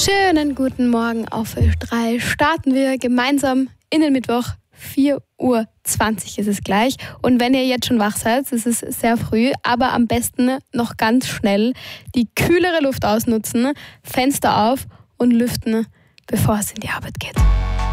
Schönen guten Morgen auf Ö3. Starten wir gemeinsam in den Mittwoch. 4:20 Uhr ist es gleich. Und wenn ihr jetzt schon wach seid, es ist sehr früh, aber am besten noch ganz schnell die kühlere Luft ausnutzen, Fenster auf und lüften, bevor es in die Arbeit geht.